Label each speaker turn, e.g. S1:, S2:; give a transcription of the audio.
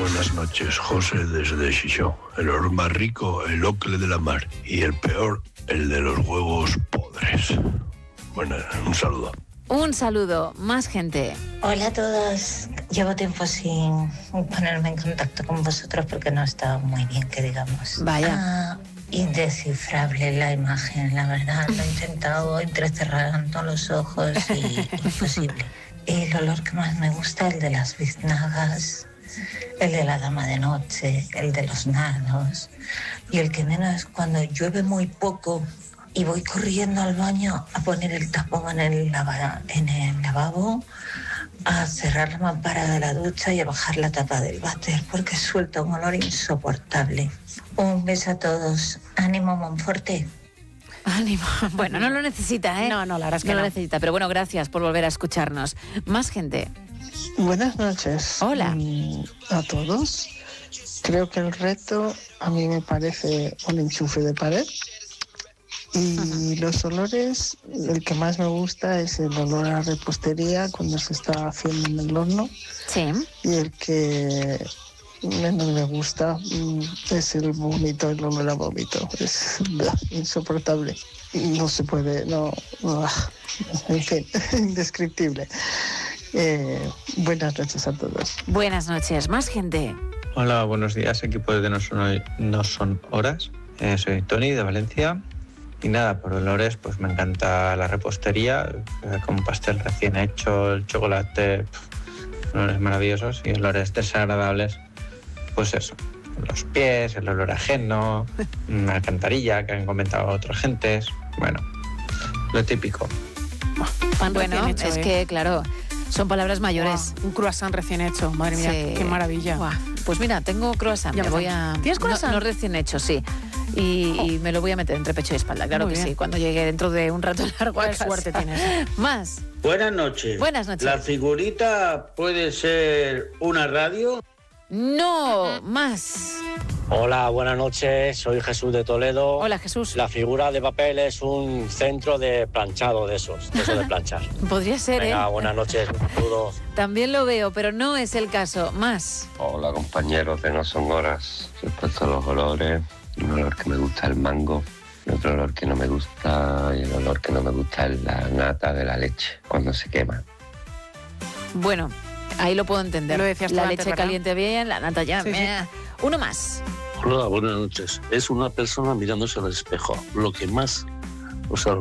S1: Buenas noches, José desde Xixón. El olor más rico, el ocle de la mar. Y el peor, el de los huevos podres. Bueno, un saludo.
S2: Un saludo, más gente.
S3: Hola a todos. Llevo tiempo sin ponerme en contacto con vosotros porque no estaba muy bien, que digamos.
S2: Vaya.
S3: Indescifrable la imagen, la verdad. Lo he intentado entrecerrando los ojos y imposible. El olor que más me gusta, el de las biznagas, el de la dama de noche, el de los nanos. Y el que menos cuando llueve muy poco y voy corriendo al baño a poner el tapón en el lavabo, a cerrar la mampara de la ducha y a bajar la tapa del váter porque suelta un olor insoportable. Un beso a todos. Ánimo, Monforte.
S2: Ánimo. Bueno, no lo necesita, ¿eh?
S4: No, la verdad es que
S2: no
S4: no
S2: lo necesita. Pero bueno, gracias por volver a escucharnos. Más gente.
S5: Buenas noches.
S2: Hola.
S5: A todos. Creo que el reto a mí me parece un enchufe de pared. Y los olores, el que más me gusta es el olor a repostería cuando se está haciendo en el horno.
S2: Sí.
S5: Y el que menos me gusta es el vómito, el olor a vómito. Es insoportable. No se puede, en fin, indescriptible. Buenas noches a todos.
S2: Buenas noches, más gente.
S6: Hola, buenos días, equipo de No Son Horas. Soy Tony de Valencia. Y nada, por olores, pues me encanta la repostería, con pastel recién hecho, el chocolate, olores maravillosos, y olores desagradables, pues eso, los pies, el olor ajeno, una alcantarilla que han comentado otras gentes, bueno, lo típico.
S4: Pan
S2: Bueno,
S4: recién hecho,
S2: es que, claro, son palabras mayores.
S4: Un croissant recién hecho, madre mía,
S2: Sí.
S4: qué maravilla.
S2: Buah. Pues mira, tengo croissant.
S4: Ya
S2: Me
S4: me
S2: voy
S4: está.
S2: a...
S4: ¿Tienes croissant?
S2: No recién hecho, sí. Y me lo voy a meter entre pecho y espalda, claro
S4: Muy
S2: que
S4: bien.
S2: sí, cuando llegue dentro de un rato largo a
S4: Qué
S2: casa.
S4: suerte tienes.
S2: Más.
S7: Buenas noches.
S2: Buenas noches.
S7: ¿La figurita puede ser una radio?
S2: No, más.
S8: Hola, buenas noches, soy Jesús de Toledo.
S2: Hola, Jesús.
S8: La figura de papel es un centro de planchado de esos de planchar.
S2: Podría ser,
S8: Venga,
S2: ¿eh?
S8: buenas noches, un saludo.
S2: También lo veo, pero no es el caso. Más.
S9: Hola compañeros de No Son Horas. Respecto a los olores, un olor que me gusta es el mango, y otro olor que no me gusta, y el olor que no me gusta es la nata de la leche cuando se quema.
S2: Bueno, ahí lo puedo entender.
S4: Lo decías tú
S2: la
S4: antes,
S2: leche
S4: ¿verdad?
S2: caliente bien, la nata ya.
S4: Sí, sí.
S2: Uno más.
S10: Hola, buenas noches. Es una persona mirándose al espejo. Lo que más, o sea,